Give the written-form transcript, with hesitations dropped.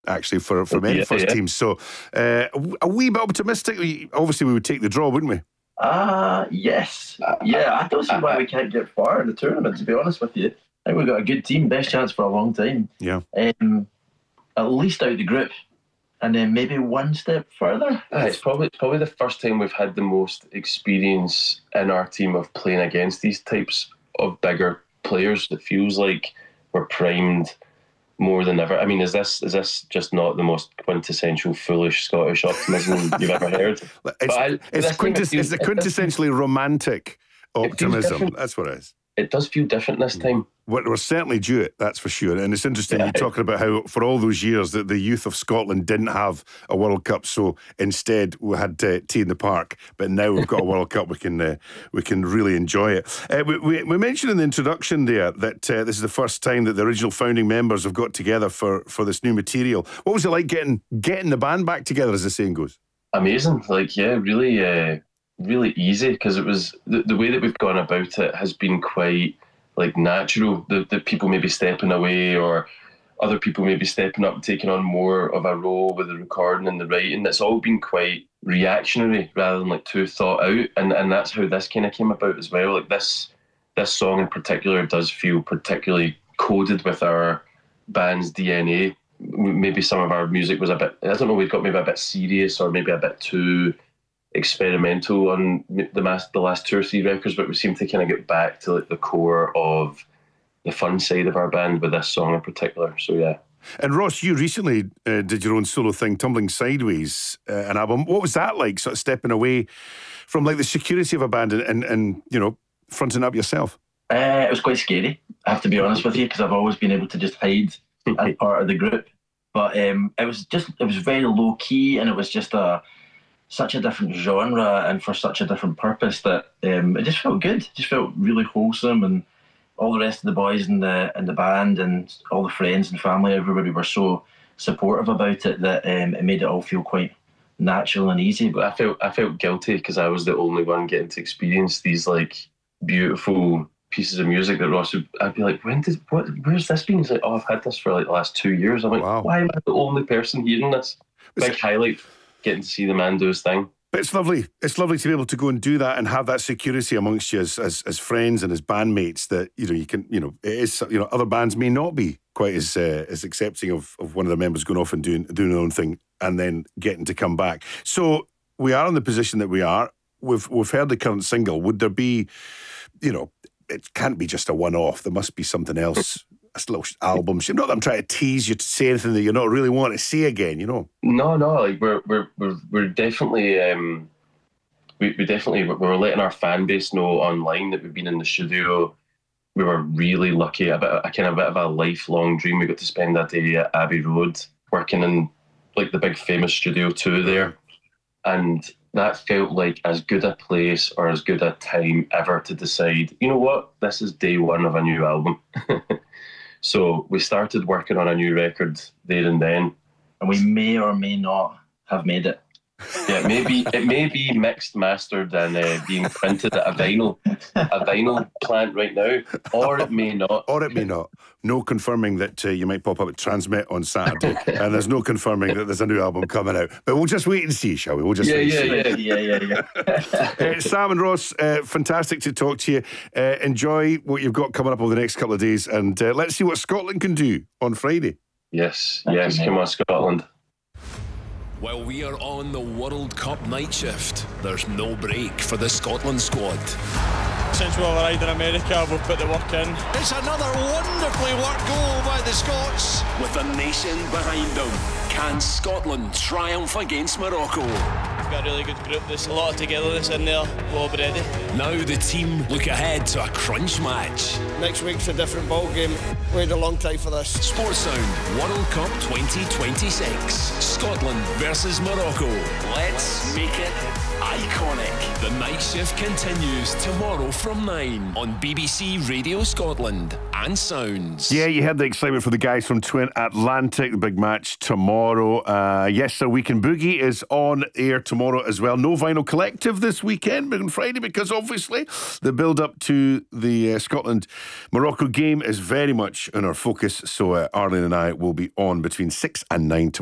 actually, for many first teams. So a wee bit optimistic. Obviously, we would take the draw, wouldn't we? Yes. I don't see why we can't get far in the tournament, to be honest with you. I think we've got a good team, best chance for a long time. Yeah. At least out the group, and then maybe one step further. It's probably the first time we've had the most experience in our team of playing against these types of bigger players. It feels like we're primed more than ever. I mean, is this just not the most quintessential foolish Scottish optimism you've ever heard? It's quintessentially romantic optimism. That's what it is. It does feel different this time. We're certainly due it, that's for sure. And it's interesting you're talking about how for all those years that the youth of Scotland didn't have a World Cup, so instead we had tea in the park. But now we've got a World Cup, we can really enjoy it. We mentioned in the introduction there that this is the first time that the original founding members have got together for this new material. What was it like getting the band back together, as the saying goes? Amazing. Really easy, because it was the way that we've gone about it has been quite natural. The people maybe stepping away, or other people maybe stepping up and taking on more of a role with the recording and the writing. It's all been quite reactionary rather than too thought out, and that's how this kind of came about as well. This song in particular does feel particularly coded with our band's DNA. Maybe some of our music was a bit, I don't know, we've got maybe a bit serious or maybe a bit too experimental on the last 2 or 3 records, but we seem to kind of get back to the core of the fun side of our band with this song in particular. So yeah. And Ross, you recently did your own solo thing, Tumbling Sideways, an album. What was that like, sort of stepping away from the security of a band and fronting up yourself? It was quite scary, I have to be honest with you, because I've always been able to just hide as part of the group. But it was very low key, and it was just such a different genre and for such a different purpose that it just felt good. It just felt really wholesome, and all the rest of the boys in the band and all the friends and family, everybody were so supportive about it that it made it all feel quite natural and easy. But I felt guilty because I was the only one getting to experience these beautiful pieces of music that Ross I'd be like, where's this been? He's like, I've had this for the last 2 years. I'm like, wow. Why am I the only person hearing this? Big highlight, getting to see the man do his thing. But it's lovely. It's lovely to be able to go and do that and have that security amongst you as friends and as bandmates that, you can, it is, other bands may not be quite as accepting of one of the members going off and doing their own thing and then getting to come back. So we are in the position that we are. We've heard the current single. Would there be, it can't be just a one-off. There must be something else. A little album. Not that I'm trying to tease you to say anything that you don't really want to say again, No, we're definitely we're letting our fan base know online that we've been in the studio. We were really lucky. A bit of a lifelong dream. We got to spend that day at Abbey Road working in the big famous Studio 2 there, and that felt like as good a place or as good a time ever to decide, you know what, this is day one of a new album. So we started working on a new record there and then. And we may or may not have made it. Yeah, it may be mixed, mastered, and being printed at a vinyl plant right now, or it may not. Or it may not. No confirming that you might pop up at Transmit on Saturday, and there's no confirming that there's a new album coming out. But we'll just wait and see, shall we? We'll just wait and see. Yeah. Sam and Ross, fantastic to talk to you. Enjoy what you've got coming up over the next couple of days, and let's see what Scotland can do on Friday. Yes, come on, Scotland. While we are on the World Cup night shift, there's no break for the Scotland squad. Since we arrived in America, we've put the work in. It's another wonderfully worked goal by the Scots. With the nation behind them, can Scotland triumph against Morocco? We've got a really good group. There's a lot of togetherness in there. We'll be ready. Now the team look ahead to a crunch match. Next week's a different ball game. Waited a long time for this. Sports Sound World Cup 2026. Scotland versus Morocco. Let's make it iconic. The night shift continues tomorrow from 9 on BBC Radio Scotland and sounds. Yeah, you heard the excitement for the guys from Twin Atlantic, the big match tomorrow. Yes, sir, Weekend Boogie is on air tomorrow as well. No Vinyl Collective this weekend, but on Friday, because obviously the build-up to the Scotland-Morocco game is very much in our focus. So Arlene and I will be on between 6 and 9 tomorrow.